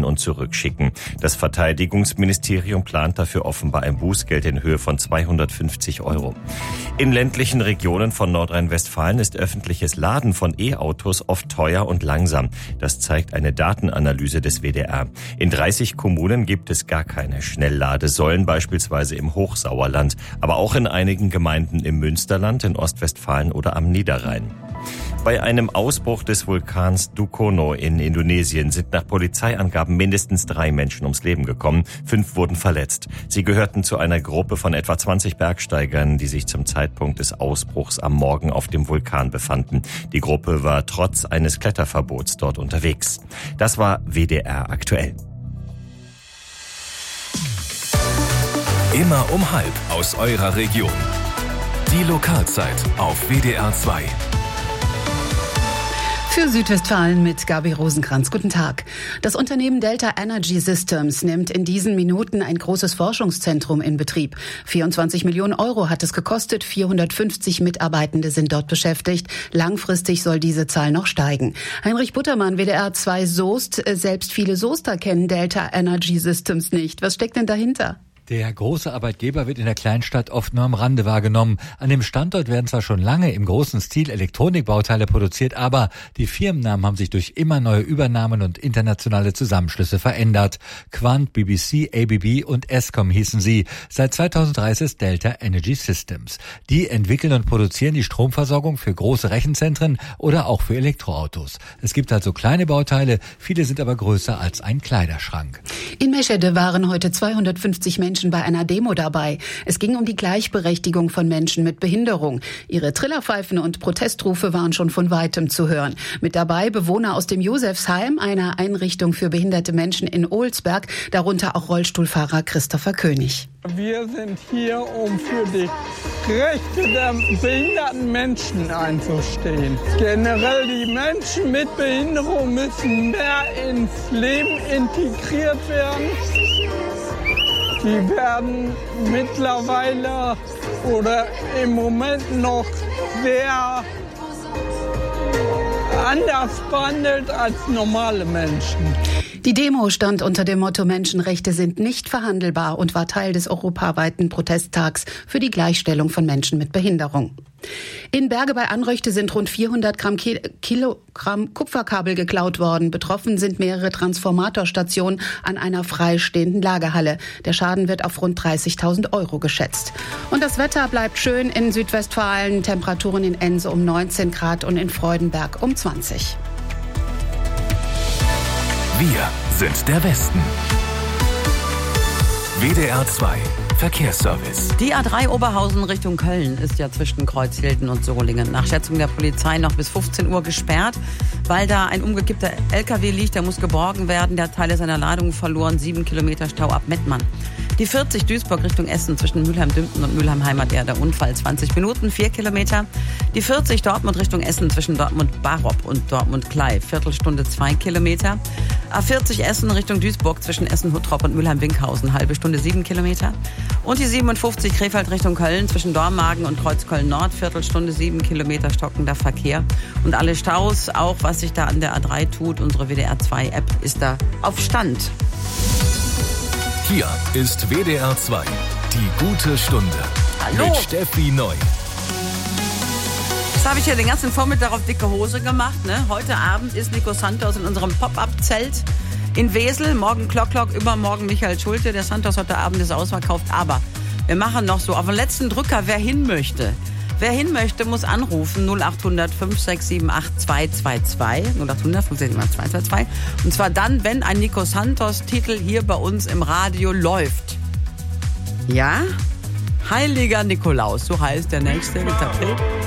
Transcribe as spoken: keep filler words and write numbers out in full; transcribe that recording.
und zurückschicken. Das Verteidigungsministerium plant dafür offenbar ein Bußgeld in Höhe von zweihundertfünfzig Euro. In ländlichen Regionen von Nordrhein-Westfalen ist öffentliches Laden von E-Autos oft teuer und langsam. Das zeigt eine Datenanalyse des W D R. In dreißig Kommunen gibt es gar keine Schnellladesäulen, beispielsweise im Hochsauerland, aber auch in einigen Gemeinden im Münsterland, in Ostwestfalen oder am Niederrhein. Bei einem Ausbruch des Vulkans Dukono in Indonesien sind nach Polizeiangaben mindestens drei Menschen ums Leben gekommen. Fünf wurden verletzt. Sie gehörten zu einer Gruppe von etwa zwanzig Bergsteigern, die sich zum Zeitpunkt des Ausbruchs am Morgen auf dem Vulkan befanden. Die Gruppe war trotz eines Kletterverbots dort unterwegs. Das war W D R aktuell. Immer um halb aus eurer Region. Die Lokalzeit auf W D R zwei. Für Südwestfalen mit Gabi Rosenkranz. Guten Tag. Das Unternehmen Delta Energy Systems nimmt in diesen Minuten ein großes Forschungszentrum in Betrieb. vierundzwanzig Millionen Euro hat es gekostet. vierhundertfünfzig Mitarbeitende sind dort beschäftigt. Langfristig soll diese Zahl noch steigen. Heinrich Buttermann, W D R zwei Soest. Selbst viele Soester kennen Delta Energy Systems nicht. Was steckt denn dahinter? Der große Arbeitgeber wird in der Kleinstadt oft nur am Rande wahrgenommen. An dem Standort werden zwar schon lange im großen Stil Elektronikbauteile produziert, aber die Firmennamen haben sich durch immer neue Übernahmen und internationale Zusammenschlüsse verändert. Quant, B B C, A B B und Eskom hießen sie. Seit zweitausenddrei ist es Delta Energy Systems. Die entwickeln und produzieren die Stromversorgung für große Rechenzentren oder auch für Elektroautos. Es gibt also kleine Bauteile, viele sind aber größer als ein Kleiderschrank. In Meschede waren heute zweihundertfünfzig Menschen bei einer Demo dabei. Es ging um die Gleichberechtigung von Menschen mit Behinderung. Ihre Trillerpfeifen und Protestrufe waren schon von Weitem zu hören. Mit dabei Bewohner aus dem Josefsheim, einer Einrichtung für behinderte Menschen in Ohlsberg, darunter auch Rollstuhlfahrer Christopher König. Wir sind hier, um für die Rechte der behinderten Menschen einzustehen. Generell die Menschen mit Behinderung müssen mehr ins Leben integriert werden. Die werden mittlerweile oder im Moment noch sehr anders behandelt als normale Menschen. Die Demo stand unter dem Motto Menschenrechte sind nicht verhandelbar und war Teil des europaweiten Protesttags für die Gleichstellung von Menschen mit Behinderung. In Berge bei Anröchte sind rund vierhundert Gramm Kilogramm Kupferkabel geklaut worden. Betroffen sind mehrere Transformatorstationen an einer freistehenden Lagerhalle. Der Schaden wird auf rund dreißigtausend Euro geschätzt. Und das Wetter bleibt schön in Südwestfalen. Temperaturen in Ense um neunzehn Grad und in Freudenberg um zwanzig. Wir sind der Westen. W D R zwei Verkehrsservice. Die A drei Oberhausen Richtung Köln ist ja zwischen Kreuzhilden und Solingen nach Schätzung der Polizei noch bis fünfzehn Uhr gesperrt, weil da ein umgekippter L K W liegt, der muss geborgen werden, der hat Teile seiner Ladung verloren, sieben Kilometer Stau ab Mettmann. Die vierzig Duisburg Richtung Essen zwischen Mülheim-Dümpten und Mülheim-Heimaterde, der Unfall zwanzig Minuten, vier Kilometer. Die vierzig Dortmund Richtung Essen zwischen Dortmund-Barop und Dortmund-Klei, Viertelstunde zwei Kilometer. A vierzig Essen Richtung Duisburg zwischen Essen-Huttrop und Mülheim-Winkhausen, halbe Stunde sieben Kilometer. Und die siebenundfünfzig Krefeld Richtung Köln zwischen Dormagen und Kreuzköln-Nord, Viertelstunde sieben Kilometer stockender Verkehr. Und alle Staus, auch was sich da an der A drei tut, unsere W D R zwei App ist da auf Stand. Hier ist W D R zwei, die gute Stunde. Hallo. Mit Steffi Neu. Jetzt habe ich ja den ganzen Vormittag auf dicke Hose gemacht. Ne? Heute Abend ist Nico Santos in unserem Pop-Up-Zelt in Wesel. Morgen Klock Klock, übermorgen Michael Schulte. Der Santos heute Abend ist ausverkauft. Aber wir machen noch so auf den letzten Drücker, wer hin möchte. Wer hin möchte, muss anrufen null acht hundert fünf sechs sieben acht zwei zwei zwei. null acht hundert fünf sechs sieben acht zwei zwei zwei. Und zwar dann, wenn ein Nico Santos-Titel hier bei uns im Radio läuft. Ja? Heiliger Nikolaus, so heißt der nächste. Mit April.